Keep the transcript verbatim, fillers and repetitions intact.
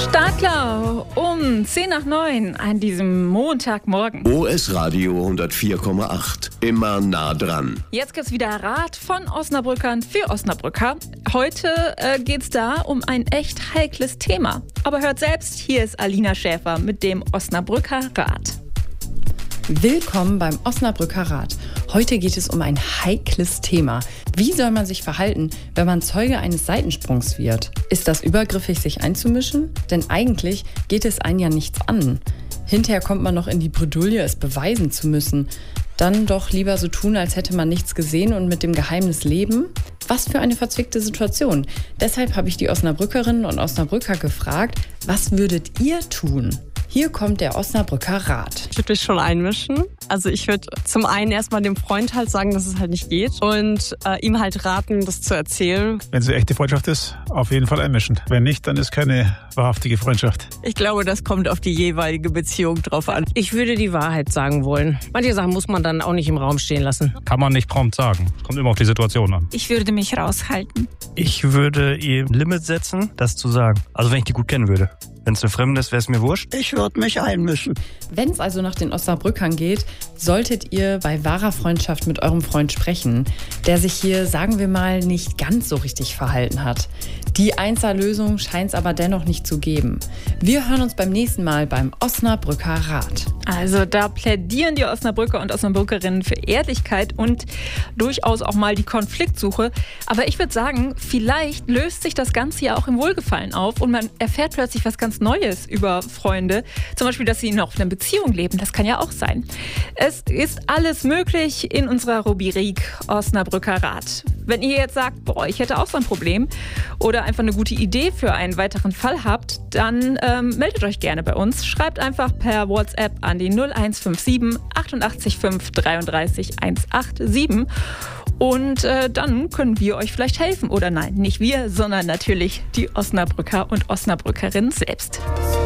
Startklar um zehn nach neun an diesem Montagmorgen. O S Radio hundertvier Komma acht. Immer nah dran. Jetzt gibt's wieder Rat von Osnabrückern für Osnabrücker. Heute äh, geht's da um ein echt heikles Thema. Aber hört selbst, hier ist Alina Schäfer mit dem Osnabrücker Rat. Willkommen beim Osnabrücker Rat. Heute geht es um ein heikles Thema. Wie soll man sich verhalten, wenn man Zeuge eines Seitensprungs wird? Ist das übergriffig, sich einzumischen? Denn eigentlich geht es einen ja nichts an. Hinterher kommt man noch in die Bredouille, es beweisen zu müssen. Dann doch lieber so tun, als hätte man nichts gesehen und mit dem Geheimnis leben? Was für eine verzwickte Situation. Deshalb habe ich die Osnabrückerinnen und Osnabrücker gefragt, was würdet ihr tun? Hier kommt der Osnabrücker Rat. Ich würde mich schon einmischen. Also ich würde zum einen erstmal dem Freund halt sagen, dass es halt nicht geht und äh, ihm halt raten, das zu erzählen. Wenn es eine echte Freundschaft ist, auf jeden Fall einmischen. Wenn nicht, dann ist keine wahrhaftige Freundschaft. Ich glaube, das kommt auf die jeweilige Beziehung drauf an. Ich würde die Wahrheit sagen wollen. Manche Sachen muss man dann auch nicht im Raum stehen lassen. Kann man nicht prompt sagen. Kommt immer auf die Situation an. Ich würde mich raushalten. Ich würde ihr ein Limit setzen, das zu sagen. Also wenn ich die gut kennen würde. Wenn es eine Fremde ist, wäre es mir wurscht. Ich würde mich einmischen. Wenn es also nach den Osnabrückern geht, solltet ihr bei wahrer Freundschaft mit eurem Freund sprechen, der sich hier, sagen wir mal, nicht ganz so richtig verhalten hat. Die Einzellösung scheint es aber dennoch nicht zu geben. Wir hören uns beim nächsten Mal beim Osnabrücker Rat. Also da plädieren die Osnabrücker und Osnabrückerinnen für Ehrlichkeit und durchaus auch mal die Konfliktsuche. Aber ich würde sagen, vielleicht löst sich das Ganze ja auch im Wohlgefallen auf und man erfährt plötzlich was ganz Neues über Freunde. Zum Beispiel, dass sie noch in einer Beziehung leben. Das kann ja auch sein. Es ist alles möglich in unserer Rubrik Osnabrücker Rat. Wenn ihr jetzt sagt, boah, ich hätte auch so ein Problem oder einfach eine gute Idee für einen weiteren Fall habt, dann ähm, meldet euch gerne bei uns. Schreibt einfach per WhatsApp an die null eins fünf sieben achtundachtzig fünf dreiunddreißig hundertsiebenundachtzig. Und äh, dann können wir euch vielleicht helfen. Oder nein, nicht wir, sondern natürlich die Osnabrücker und Osnabrückerinnen selbst.